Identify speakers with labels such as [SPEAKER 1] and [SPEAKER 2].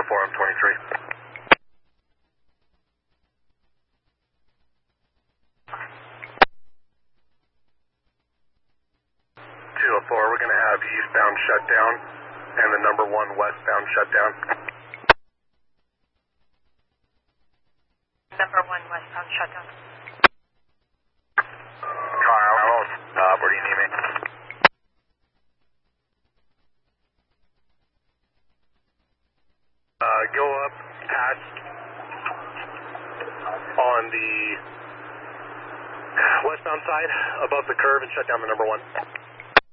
[SPEAKER 1] 204, I'm 23. 204, we're going to have eastbound shutdown and the number 1 westbound shutdown.
[SPEAKER 2] Number 1 westbound shutdown.
[SPEAKER 1] Kyle, where do you need me? Go up past on the westbound side above the curve and shut down the number 1.